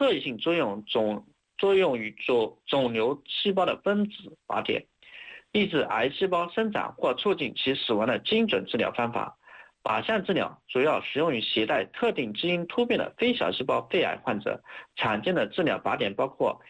特异性作用于肿瘤细胞的分子靶点，抑制癌细胞生长或促进其死亡的精准治疗方法。靶向治疗主要使用于携带特定基因突变的非小细胞肺癌患者，常见的治疗靶点包括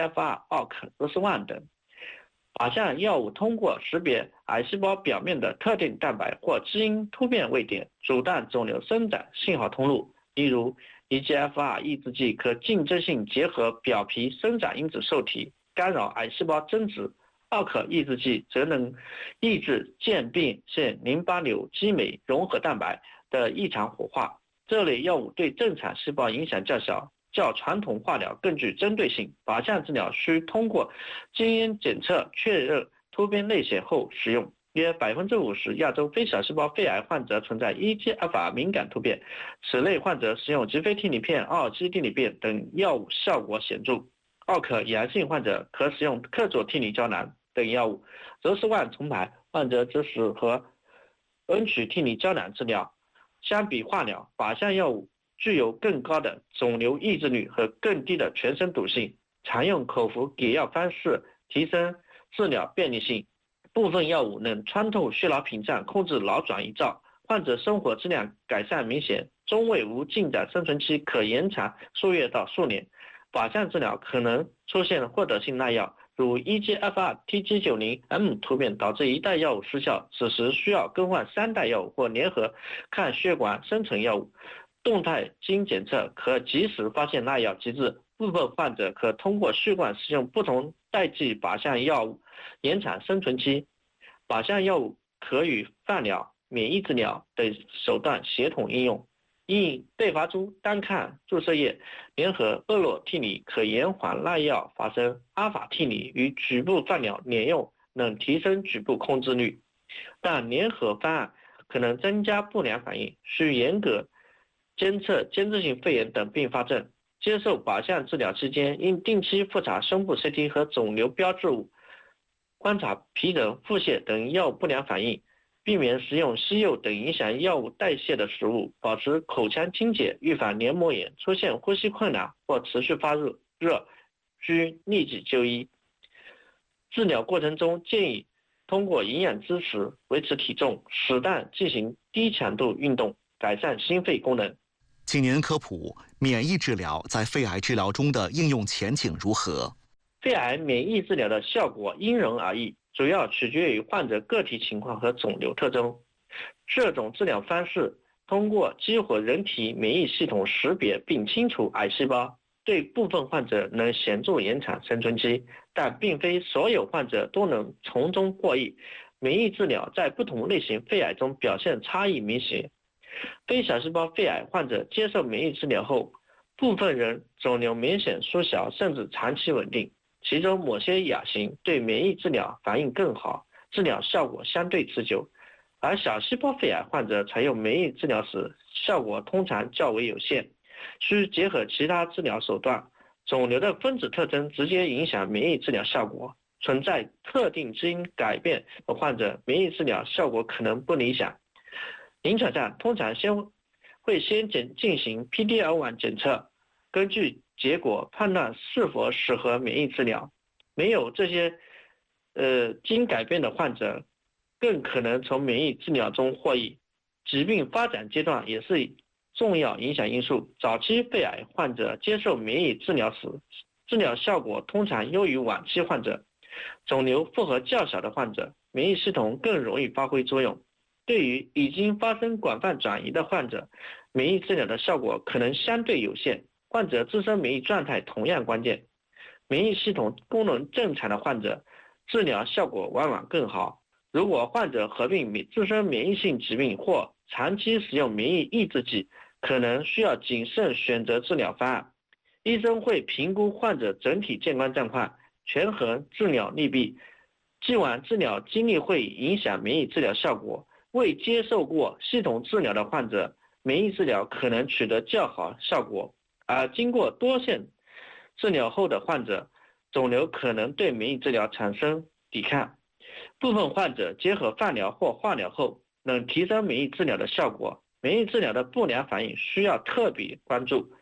EGFR、ALK、ROS1 等。靶向药物通过识别癌细胞表面的特定蛋白或基因突变位点，阻断肿瘤生长信号通路。例如 EGFR 抑制剂可竞争性结合表皮生长因子受体，干扰癌细胞增殖。ALK 抑制剂则能抑制间变性淋巴瘤激酶融合蛋白的异常活化。这类药物对正常细胞影响较小，较传统化疗更具针对性。靶向治疗需通过基因检测确认突变类型后使用。约 50% 亚洲非小细胞肺癌患者存在 EGFR 敏感突变，此类患者使用吉非替尼片、奥尔基替尼片等药物效果显著。ALK 阳性患者可使用克唑替尼胶囊等药物，ROS1重排患者则适合恩曲替尼胶囊治疗。相比化疗，靶向药物具有更高的肿瘤抑制率和更低的全身毒性，常用口服给药方式提升治疗便利性。部分药物能穿透血脑屏障，控制脑转移灶，患者生活质量改善明显，中位无进展生存期可延长数月到数年。靶向治疗可能出现获得性耐药，如 EGFR TG90M 突变导致一代药物失效，此时需要更换3代药物或联合抗血管生成药物。动态基因检测可及时发现耐药机制，部分患者可通过血管使用不同代际靶向药物延长生存期。靶向药物可与放疗、免疫治疗等手段协同应用。因贝伐珠单抗注射液联合厄洛替尼可延缓耐药发生，阿法替尼与局部放疗联用能提升局部控制率，但联合方案可能增加不良反应，需严格监测间质性肺炎等并发症。接受靶向治疗期间，应定期复查胸部 CT 和肿瘤标志物，观察皮疹、腹泻等药物不良反应，避免食用西柚等影响药物代谢的食物，保持口腔清洁，预防黏膜炎。出现呼吸困难或持续发热，需立即就医。治疗过程中建议通过营养支持维持体重，适当进行低强度运动，改善心肺功能。 请您科普免疫治疗在肺癌治疗中的应用前景如何？ 肺癌免疫治疗的效果因人而异，主要取决于患者个体情况和肿瘤特征。这种治疗方式通过激活人体免疫系统识别并清除癌细胞，对部分患者能显著延长生存期，但并非所有患者都能从中获益。免疫治疗在不同类型肺癌中表现差异明显。非小细胞肺癌患者接受免疫治疗后，部分人肿瘤明显缩小甚至长期稳定，其中某些亚型对免疫治疗反应更好，治疗效果相对持久，而小细胞肺癌患者采用免疫治疗时，效果通常较为有限，需结合其他治疗手段。肿瘤的分子特征直接影响免疫治疗效果，存在特定基因改变的患者，免疫治疗效果可能不理想。临床上通常会先进行 PD-L1 检测，根据结果判断是否适合免疫治疗。没有这些基因改变的患者更可能从免疫治疗中获益。疾病发展阶段也是重要影响因素。早期肺癌患者接受免疫治疗时，治疗效果通常优于晚期患者。肿瘤负荷较小的患者，免疫系统更容易发挥作用。对于已经发生广泛转移的患者，免疫治疗的效果可能相对有限。患者自身免疫状态同样关键。免疫系统功能正常的患者，治疗效果往往更好。如果患者合并自身免疫性疾病或长期使用免疫抑制剂，可能需要谨慎选择治疗方案。医生会评估患者整体健康状况，权衡治疗利弊。既往治疗经历会影响免疫治疗效果。未接受过系统治疗的患者，免疫治疗可能取得较好效果，而经过多线治疗后的患者，肿瘤可能对免疫治疗产生抵抗。部分患者结合放疗或化疗后，能提升免疫治疗的效果。免疫治疗的不良反应需要特别关注。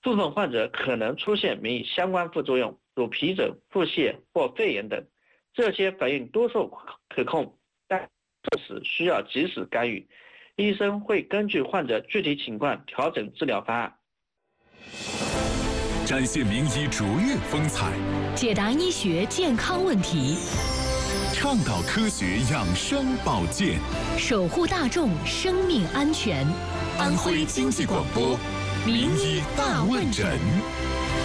部分患者可能出现免疫相关副作用，如皮疹、腹泻或肺炎等，这些反应多数可控，但时需要及时干预。医生会根据患者具体情况调整治疗方案。 展现名医卓越风采， 解答医学健康问题， 倡导科学养生保健， 守护大众生命安全。 安徽经济广播名医大问诊。